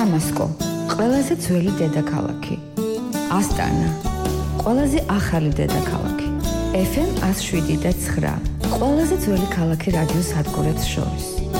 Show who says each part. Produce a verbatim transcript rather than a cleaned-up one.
Speaker 1: დამასკო, ყველაზე ძველი დედაქალაქი. ასტანა, ყველაზე ახალი დედაქალაქი. ეფ ემ εκατო შვიდ და ცხრა, ყველაზე ძველი ქალაქი რადიო სადგურებს შორის.